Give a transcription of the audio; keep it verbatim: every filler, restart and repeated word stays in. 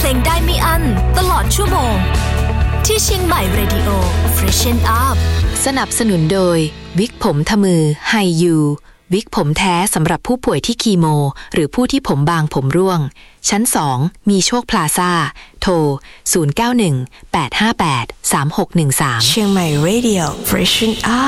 งได้ไม่อั้นตลอดชั่วโมงที่เชียงใหม่ Radio Freshen Up สนับสนุนโดยวิกผมทมือไฮยูวิกผมแท้สำหรับผู้ป่วยที่คีโมหรือผู้ที่ผมบางผมร่วงชั้นสองมีโชคพลาซ่าโทรศูนย์ เก้า หนึ่ง แปด ห้า แปด สาม หก หนึ่ง สามเชียงใหม่ Radio Freshen Up